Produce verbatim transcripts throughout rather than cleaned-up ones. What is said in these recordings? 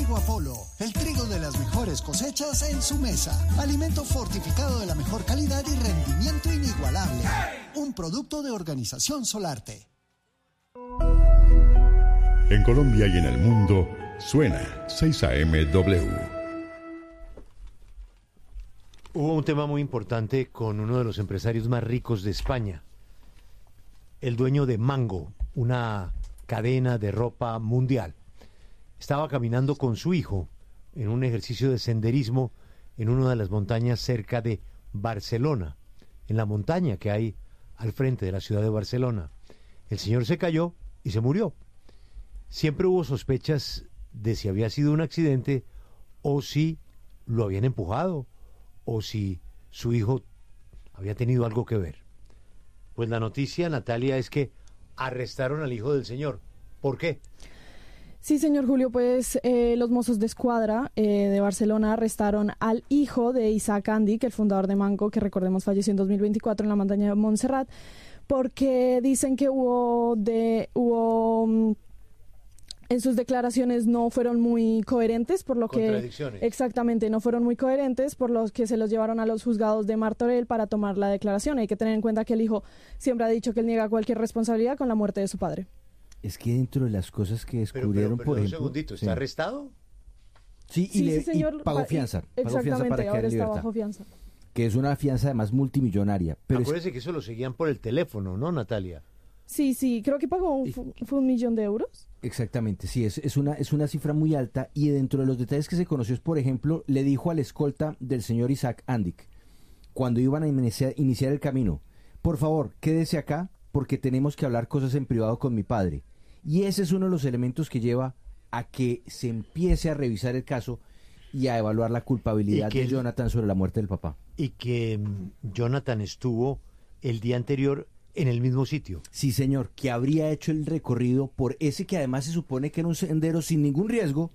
Trigo Apolo, el trigo de las mejores cosechas en su mesa. Alimento fortificado de la mejor calidad y rendimiento inigualable. Un producto de Organización Solarte. En Colombia y en el mundo, suena seis A M W. Hubo un tema muy importante con uno de los empresarios más ricos de España, el dueño de Mango, una cadena de ropa mundial. Estaba caminando con su hijo en un ejercicio de senderismo en una de las montañas cerca de Barcelona, en la montaña que hay al frente de la ciudad de Barcelona. El señor se cayó y se murió. Siempre hubo sospechas de si había sido un accidente o si lo habían empujado o si su hijo había tenido algo que ver. Pues la noticia, Natalia, es que arrestaron al hijo del señor. ¿Por qué? Sí, señor Julio, pues eh, los Mossos de Escuadra eh, de Barcelona arrestaron al hijo de Isaac Andic, el fundador de Mango, que recordemos falleció en dos mil veinticuatro en la montaña de Montserrat, porque dicen que hubo de hubo en sus declaraciones no fueron muy coherentes, por lo que exactamente no fueron muy coherentes, por lo que se los llevaron a los juzgados de Martorell para tomar la declaración. Hay que tener en cuenta que el hijo siempre ha dicho que él niega cualquier responsabilidad con la muerte de su padre. Es que dentro de las cosas que descubrieron, pero, pero, pero por un ejemplo... segundito, ¿está sí. arrestado? Sí, y, sí, le, sí, señor, y pagó fianza. Y, pagó fianza para quedar en libertad. Bajo fianza. Que es una fianza además multimillonaria. Pero Acuérdese es... que eso lo seguían por el teléfono, ¿no, Natalia? Sí, sí, creo que pagó un, fue un millón de euros. Exactamente, sí, es, es, una, es una cifra muy alta, y dentro de los detalles que se conoció es, por ejemplo, le dijo al escolta del señor Isaac Andic, cuando iban a iniciar, iniciar el camino, por favor, quédese acá porque tenemos que hablar cosas en privado con mi padre. Y ese es uno de los elementos que lleva a que se empiece a revisar el caso y a evaluar la culpabilidad de Jonathan sobre la muerte del papá. Y que um, Jonathan estuvo el día anterior en el mismo sitio. Sí, señor, que habría hecho el recorrido por ese que además se supone que era un sendero sin ningún riesgo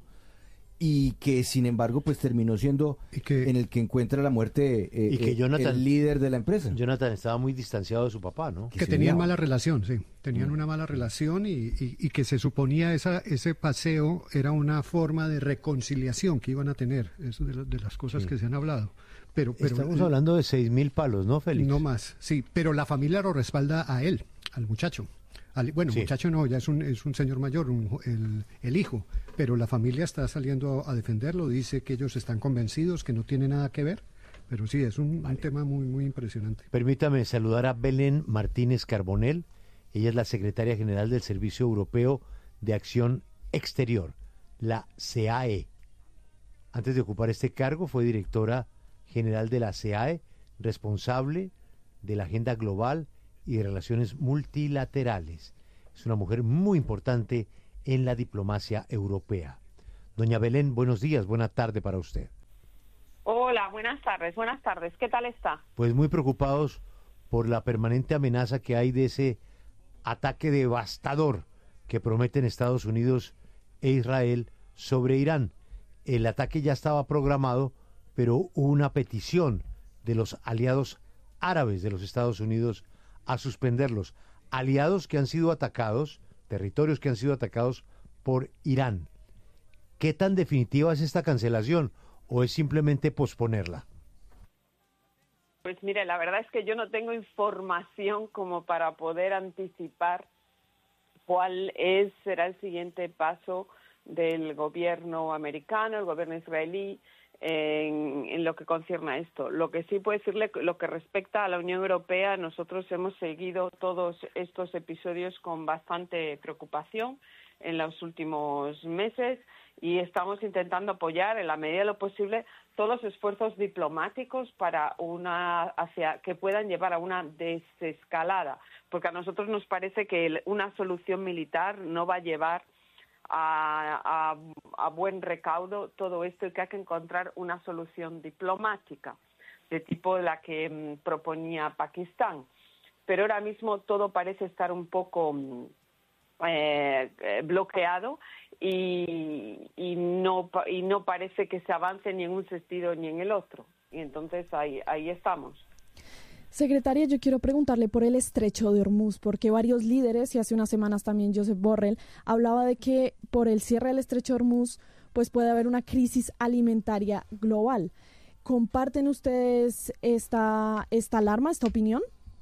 y que sin embargo pues terminó siendo que, en el que encuentra la muerte eh, y que eh, Jonathan, el líder de la empresa. Jonathan estaba muy distanciado de su papá, ¿no? Que, que tenían mala relación, sí, tenían mm. una mala relación y, y, y que se suponía esa ese paseo era una forma de reconciliación que iban a tener, eso de, lo, de las cosas sí. que se han hablado. Pero, pero, Estamos hablando de seis mil palos, ¿no, Félix? No más, sí, pero la familia lo respalda a él, al muchacho. Al, bueno, sí. muchacho no, ya es un, es un señor mayor, un, el, el hijo, pero la familia está saliendo a, a defenderlo, dice que ellos están convencidos, que no tiene nada que ver, pero sí, es un, vale. un tema muy, muy impresionante. Permítame saludar a Belén Martínez Carbonell, ella es la secretaria general del Servicio Europeo de Acción Exterior, la C A E. Antes de ocupar este cargo fue directora general de la C A E, responsable de la agenda global y de relaciones multilaterales. Es una mujer muy importante en la diplomacia europea. Doña Belén, buenos días, buena tarde para usted. Hola, buenas tardes, buenas tardes. ¿Qué tal está? Pues muy preocupados por la permanente amenaza que hay de ese ataque devastador que prometen Estados Unidos e Israel sobre Irán. El ataque ya estaba programado, pero hubo una petición de los aliados árabes de los Estados Unidos a suspenderlos. Aliados que han sido atacados, territorios que han sido atacados por Irán. ¿Qué tan definitiva es esta cancelación o es simplemente posponerla? Pues mire, la verdad es que yo no tengo información como para poder anticipar cuál es será el siguiente paso del gobierno americano, el gobierno israelí, En, en lo que concierne a esto. Lo que sí puedo decirle, lo que respecta a la Unión Europea, nosotros hemos seguido todos estos episodios con bastante preocupación en los últimos meses y estamos intentando apoyar en la medida de lo posible todos los esfuerzos diplomáticos para una hacia que puedan llevar a una desescalada, porque a nosotros nos parece que una solución militar no va a llevar A, a, a buen recaudo todo esto y que hay que encontrar una solución diplomática de tipo la que mm, proponía Pakistán. Pero ahora mismo todo parece estar un poco eh, bloqueado y, y, no, y no parece que se avance ni en un sentido ni en el otro. Y entonces ahí, ahí estamos. Secretaria, yo quiero preguntarle por el estrecho de Hormuz, porque varios líderes, y hace unas semanas también Josep Borrell, hablaba de que por el cierre del estrecho de Hormuz pues puede haber una crisis alimentaria global. ¿Comparten ustedes esta, esta alarma, esta opinión?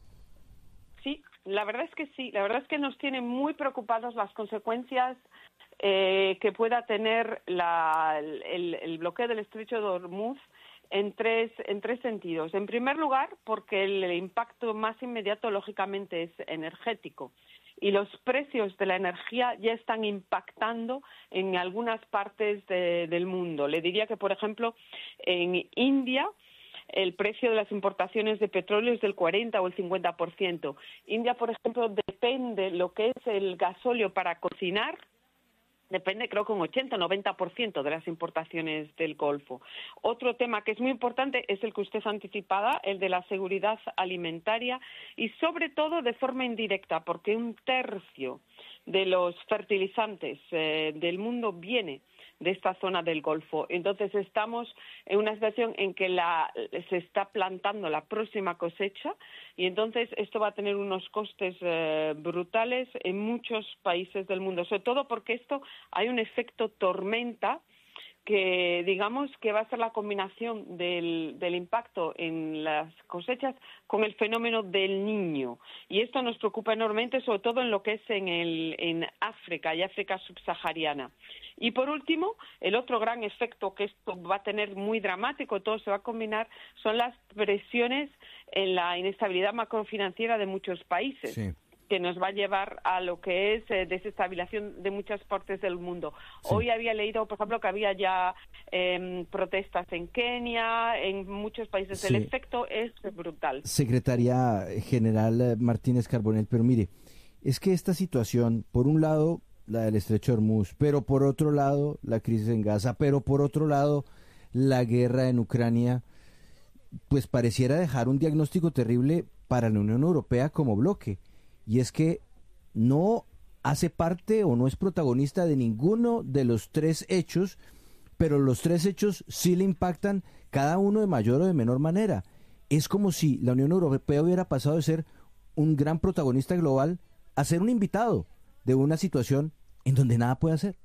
Sí, la verdad es que sí. La verdad es que nos tienen muy preocupados las consecuencias eh, que pueda tener la, el, el bloqueo del estrecho de Hormuz en tres, en tres sentidos. En primer lugar, porque el impacto más inmediato, lógicamente, es energético. Y los precios de la energía ya están impactando en algunas partes de, del mundo. Le diría que, por ejemplo, en India el precio de las importaciones de petróleo es del cuarenta o el cincuenta por ciento. India, por ejemplo, depende lo que es el gasóleo para cocinar, depende creo que un ochenta o noventa por ciento de las importaciones del Golfo. Otro tema que es muy importante es el que usted anticipaba, el de la seguridad alimentaria y sobre todo de forma indirecta, porque un tercio de los fertilizantes eh, del mundo viene de esta zona del Golfo. Entonces estamos en una situación en que la, se está plantando la próxima cosecha y entonces esto va a tener unos costes eh, brutales en muchos países del mundo, sobre todo porque esto hay un efecto tormenta que digamos que va a ser la combinación del, del impacto en las cosechas con el fenómeno del Niño. Y esto nos preocupa enormemente, sobre todo en lo que es en, el, en África y África subsahariana. Y por último, el otro gran efecto que esto va a tener muy dramático, todo se va a combinar, son las presiones en la inestabilidad macrofinanciera de muchos países. Sí. Que nos va a llevar a lo que es eh, desestabilización de muchas partes del mundo. Sí. Hoy había leído, por ejemplo, que había ya eh, protestas en Kenia, en muchos países. Sí. El efecto es brutal. Secretaria General Martínez Carbonell, pero mire, es que esta situación, por un lado, la del Estrecho de Hormuz, pero por otro lado, la crisis en Gaza, pero por otro lado, la guerra en Ucrania, pues pareciera dejar un diagnóstico terrible para la Unión Europea como bloque. Y es que no hace parte o no es protagonista de ninguno de los tres hechos, pero los tres hechos sí le impactan cada uno de mayor o de menor manera. Es como si la Unión Europea hubiera pasado de ser un gran protagonista global a ser un invitado de una situación en donde nada puede hacer.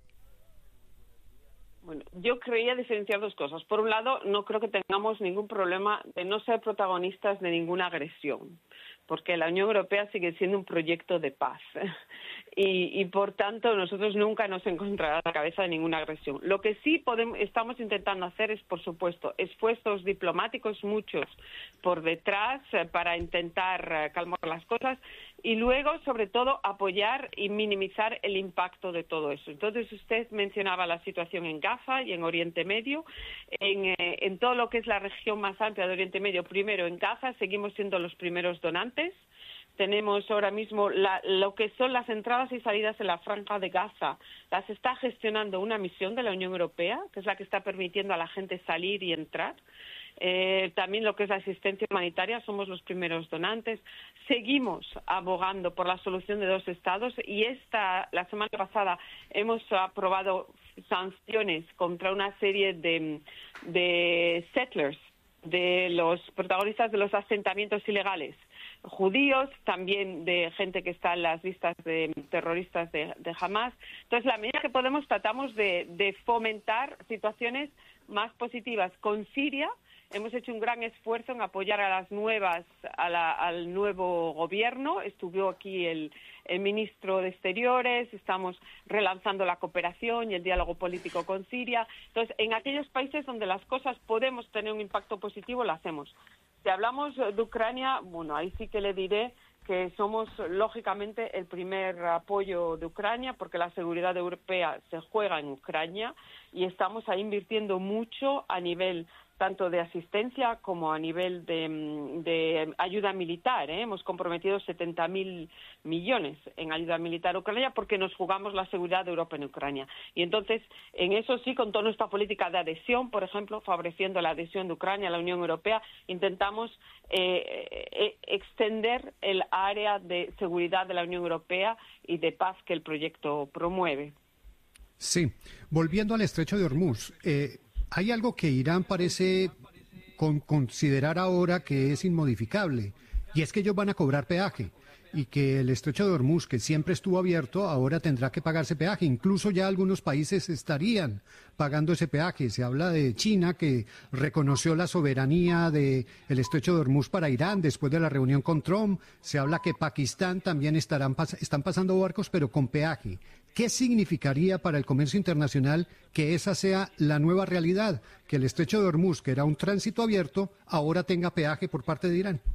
Bueno, yo creía diferenciar dos cosas. Por un lado, no creo que tengamos ningún problema de no ser protagonistas de ninguna agresión, porque la Unión Europea sigue siendo un proyecto de paz y, y por tanto nosotros nunca nos encontrará a la cabeza de ninguna agresión. Lo que sí podemos, estamos intentando hacer es, por supuesto, esfuerzos diplomáticos, muchos por detrás, eh, para intentar eh, calmar las cosas y luego, sobre todo, apoyar y minimizar el impacto de todo eso. Entonces, usted mencionaba la situación en Gaza y en Oriente Medio, en, eh, en todo lo que es la región más amplia de Oriente Medio. Primero, en Gaza seguimos siendo los primeros donantes. Tenemos ahora mismo la, lo que son las entradas y salidas en la franja de Gaza. Las está gestionando una misión de la Unión Europea, que es la que está permitiendo a la gente salir y entrar. Eh, también lo que es la asistencia humanitaria, somos los primeros donantes. Seguimos abogando por la solución de dos estados y esta, la semana pasada hemos aprobado sanciones contra una serie de, de settlers, de los protagonistas de los asentamientos ilegales, judíos, también de gente que está en las listas de terroristas de, de Hamas. Entonces, la medida que podemos, tratamos de, de fomentar situaciones más positivas. Con Siria hemos hecho un gran esfuerzo en apoyar a las nuevas, a la, al nuevo gobierno. Estuvo aquí el, el ministro de Exteriores, estamos relanzando la cooperación y el diálogo político con Siria. Entonces, en aquellos países donde las cosas podemos tener un impacto positivo, lo hacemos. Si hablamos de Ucrania, bueno, ahí sí que le diré que somos, lógicamente, el primer apoyo de Ucrania, porque la seguridad europea se juega en Ucrania y estamos ahí invirtiendo mucho a nivel tanto de asistencia como a nivel de, de ayuda militar, ¿eh? Hemos comprometido setenta mil millones en ayuda militar a Ucrania porque nos jugamos la seguridad de Europa en Ucrania. Y entonces, en eso sí, con toda nuestra política de adhesión, por ejemplo, favoreciendo la adhesión de Ucrania a la Unión Europea, intentamos eh, eh, extender el área de seguridad de la Unión Europea y de paz que el proyecto promueve. Sí, volviendo al estrecho de Hormuz, eh, hay algo que Irán parece con considerar ahora que es inmodificable, y es que ellos van a cobrar peaje. y que el estrecho de Hormuz, que siempre estuvo abierto, ahora tendrá que pagarse peaje. Incluso ya algunos países estarían pagando ese peaje. Se habla de China, que reconoció la soberanía del estrecho de Hormuz para Irán después de la reunión con Trump. Se habla que Pakistán también estarán están pasando barcos, pero con peaje. ¿Qué significaría para el comercio internacional que esa sea la nueva realidad? Que el estrecho de Hormuz, que era un tránsito abierto, ahora tenga peaje por parte de Irán.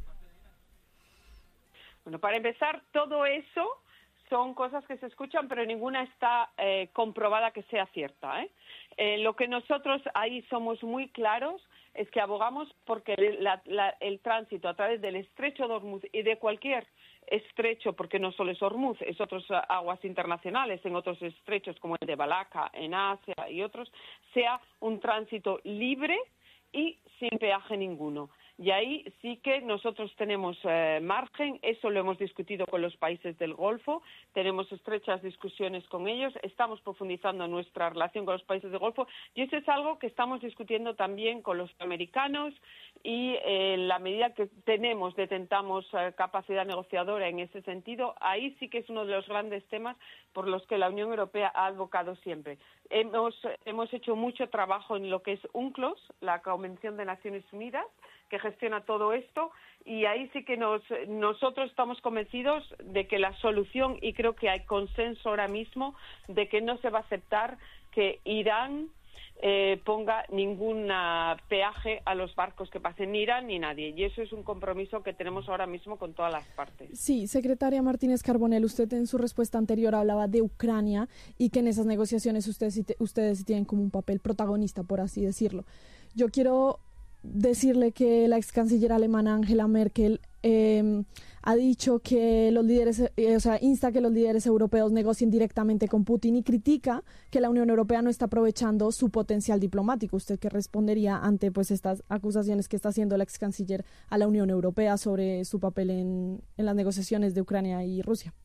Bueno, para empezar, todo eso son cosas que se escuchan, pero ninguna está eh, comprobada que sea cierta, ¿eh? Eh, lo que nosotros ahí somos muy claros es que abogamos porque la, la, el tránsito a través del estrecho de Hormuz y de cualquier estrecho, porque no solo es Hormuz, es otras aguas internacionales, en otros estrechos como el de Malaca, en Asia y otros, sea un tránsito libre y sin peaje ninguno. Y ahí sí que nosotros tenemos eh, margen, eso lo hemos discutido con los países del Golfo, tenemos estrechas discusiones con ellos, estamos profundizando nuestra relación con los países del Golfo y eso es algo que estamos discutiendo también con los americanos y eh, en la medida que tenemos, detentamos eh, capacidad negociadora en ese sentido, ahí sí que es uno de los grandes temas por los que la Unión Europea ha advocado siempre. Hemos, hemos hecho mucho trabajo en lo que es UNCLOS, la Convención de Naciones Unidas, que gestiona todo esto, y ahí sí que nos, nosotros estamos convencidos de que la solución, y creo que hay consenso ahora mismo, de que no se va a aceptar que Irán eh, ponga ningún peaje a los barcos que pasen, ni Irán ni nadie, y eso es un compromiso que tenemos ahora mismo con todas las partes. Sí, secretaria Martínez Carbonell, usted en su respuesta anterior hablaba de Ucrania y que en esas negociaciones ustedes, ustedes tienen como un papel protagonista, por así decirlo. Yo quiero decirle que la ex canciller alemana Angela Merkel eh, ha dicho que los líderes, eh, o sea, insta que los líderes europeos negocien directamente con Putin y critica que la Unión Europea no está aprovechando su potencial diplomático. ¿Usted qué respondería ante pues estas acusaciones que está haciendo la ex canciller a la Unión Europea sobre su papel en, en las negociaciones de Ucrania y Rusia?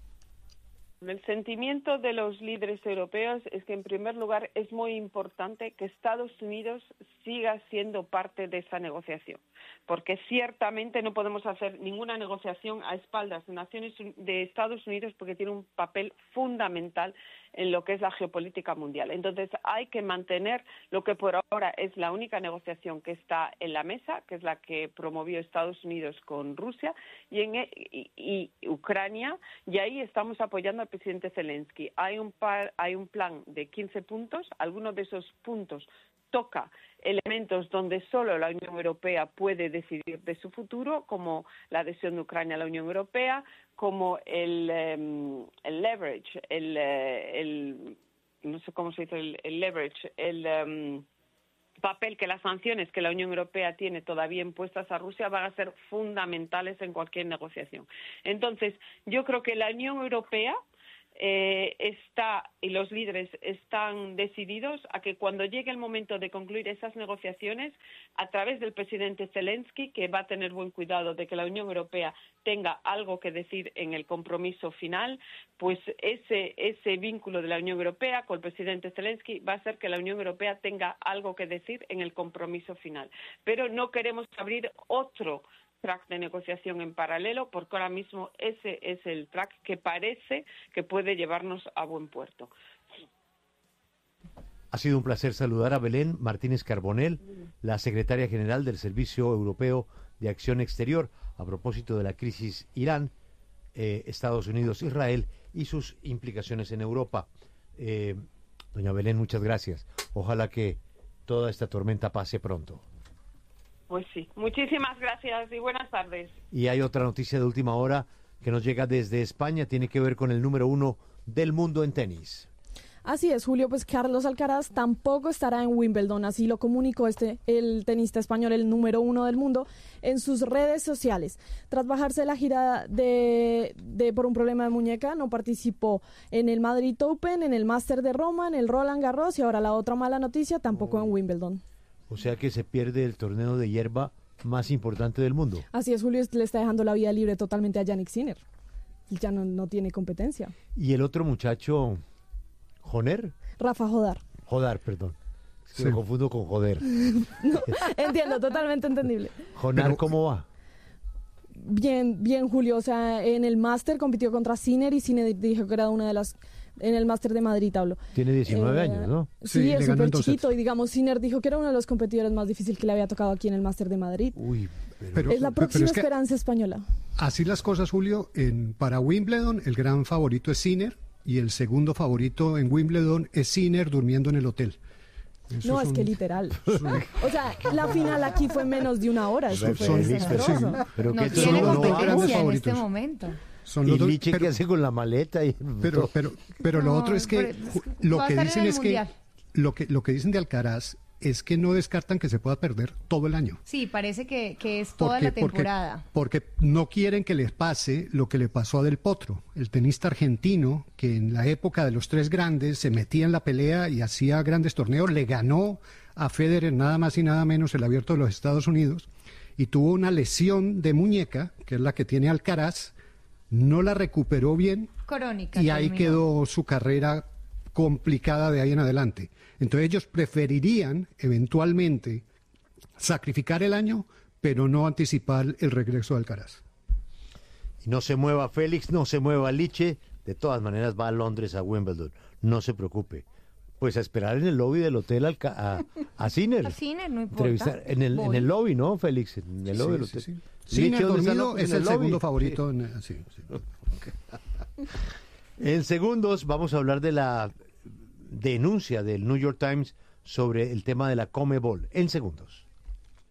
El sentimiento de los líderes europeos es que, en primer lugar, es muy importante que Estados Unidos siga siendo parte de esa negociación, porque ciertamente no podemos hacer ninguna negociación a espaldas de Naciones de Estados Unidos porque tiene un papel fundamental en lo que es la geopolítica mundial. Entonces, hay que mantener lo que por ahora es la única negociación que está en la mesa, que es la que promovió Estados Unidos con Rusia y, en, y, y Ucrania, y ahí estamos apoyando al presidente Zelensky. Hay un, par, hay un plan de quince puntos, algunos de esos puntos toca elementos donde solo la Unión Europea puede decidir de su futuro, como la adhesión de Ucrania a la Unión Europea, como el, um, el leverage, el, el, no sé cómo se dice, el, el leverage, el um, papel que las sanciones que la Unión Europea tiene todavía impuestas a Rusia van a ser fundamentales en cualquier negociación. Entonces, yo creo que la Unión Europea Eh, está y los líderes están decididos a que cuando llegue el momento de concluir esas negociaciones, a través del presidente Zelensky, que va a tener buen cuidado de que la Unión Europea tenga algo que decir en el compromiso final, pues ese ese vínculo de la Unión Europea con el presidente Zelensky va a hacer que la Unión Europea tenga algo que decir en el compromiso final. Pero no queremos abrir otro track de negociación en paralelo, porque ahora mismo ese es el track que parece que puede llevarnos a buen puerto. Ha sido un placer saludar a Belén Martínez Carbonell, la secretaria general del Servicio Europeo de Acción Exterior, a propósito de la crisis Irán, eh, Estados Unidos, Israel y sus implicaciones en Europa. Eh, doña Belén, muchas gracias. Ojalá que toda esta tormenta pase pronto. Pues sí, muchísimas gracias y buenas tardes. Y hay otra noticia de última hora que nos llega desde España, tiene que ver con el número uno del mundo en tenis. Así es, Julio, pues Carlos Alcaraz tampoco estará en Wimbledon, así lo comunicó este el tenista español, el número uno del mundo, en sus redes sociales. Tras bajarse la gira de, de por un problema de muñeca, no participó en el Madrid Open, en el Master de Roma, en el Roland Garros y ahora la otra mala noticia, tampoco oh. en Wimbledon. O sea que se pierde el torneo de hierba más importante del mundo. Así es, Julio, le está dejando la vía libre totalmente a Jannik Sinner. Ya no, no tiene competencia. ¿Y el otro muchacho, Joner? Rafa Jodar. Jodar, perdón. Es que Sí. me confundo con joder. No, entiendo, totalmente entendible. Jonar, Pero- ¿cómo va? Bien, bien, Julio. O sea, en el máster compitió contra Sinner y Sinner dijo que era una de las... En el máster de Madrid hablo. Tiene diecinueve Eh, años, ¿no? Sí, Sí, es le ganó súper en dos chiquito. sets. Y digamos, Sinner dijo que era uno de los competidores más difíciles que le había tocado aquí en el máster de Madrid. Uy, pero... Pero- es la pero próxima es que esperanza española. así las cosas, Julio, en, para Wimbledon el gran favorito es Sinner y el segundo favorito en Wimbledon es Sinner durmiendo en el hotel. Eso No, es un- que literal. O sea, la final aquí fue menos de una hora. Eso fue Son- desastroso. pero No que tiene son los dos grandes competencia en favoritos. este momento. son ¿Y los dos- Liche qué pero- hace con la maleta? Y... Pero, pero, pero lo No, otro es que pero es ju- que lo va a que estar en dicen el es que Mundial. lo que lo que dicen de Alcaraz es que no descartan que se pueda perder todo el año. Sí, parece que, que es toda Porque, la temporada. Porque, porque no quieren que les pase lo que le pasó a Del Potro, el tenista argentino que en la época de los tres grandes se metía en la pelea y hacía grandes torneos, le ganó a Federer nada más y nada menos el Abierto de los Estados Unidos y tuvo una lesión de muñeca, que es la que tiene Alcaraz, no la recuperó bien Crónica. y ahí terminó. quedó su carrera complicada de ahí en adelante. Entonces ellos preferirían eventualmente sacrificar el año, pero no anticipar el regreso de Alcaraz. Y no se mueva Félix, no se mueva Liche. De todas maneras va a Londres, a Wimbledon. No se preocupe. Pues a esperar en el lobby del hotel al ca- a, a Sinner. A Sinner, no importa. Entrevistar en el, en Voy. el lobby, ¿no, Félix? En el lobby del Sí, hotel. sí, sí. Liche, Sinner ¿dónde está? dormido Pues es en el lobby. segundo favorito. En- sí, sí. En segundos vamos a hablar de la denuncia del New York Times sobre el tema de la Conmebol. En segundos.